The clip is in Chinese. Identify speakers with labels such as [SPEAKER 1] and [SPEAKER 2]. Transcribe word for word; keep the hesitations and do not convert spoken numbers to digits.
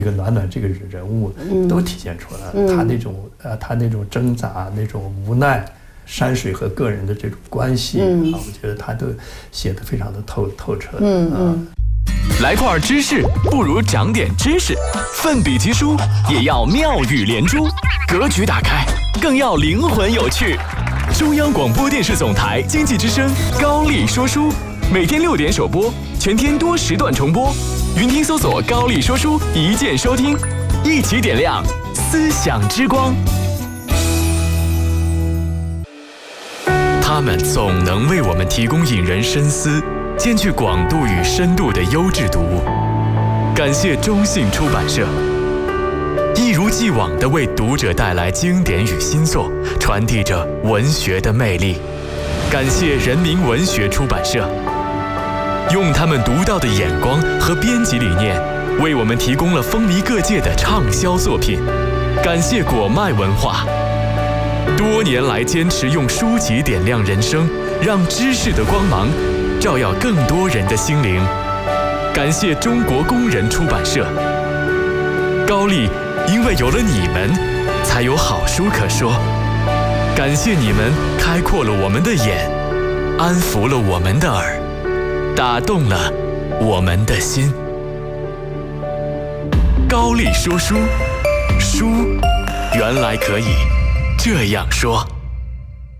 [SPEAKER 1] 这个暖暖这个人物都体现出来了，嗯、他那种呃，他那种挣扎、那种无奈，山水和个人的这种关系、嗯、啊，我觉得他都写得非常的透透彻。嗯嗯。
[SPEAKER 2] 来块知识，不如长点知识。奋笔疾书，也要妙语连珠；格局打开，更要灵魂有趣。中央广播电视总台经济之声高丽说书，每天六点首播，全天多时段重播。云听搜索高丽说书，一键收听，一起点亮思想之光。他们总能为我们提供引人深思、兼具广度与深度的优质读物。感谢中信出版社，一如既往地为读者带来经典与新作，传递着文学的魅力。感谢人民文学出版社，用他们独到的眼光和编辑理念，为我们提供了风靡各界的畅销作品。感谢果麦文化，多年来坚持用书籍点亮人生，让知识的光芒照耀更多人的心灵。感谢中国工人出版社，高丽因为有了你们，才有好书可说。感谢你们开阔了我们的眼，安抚了我们的耳，打动了我们的心。高丽说书，书原来可以这样说。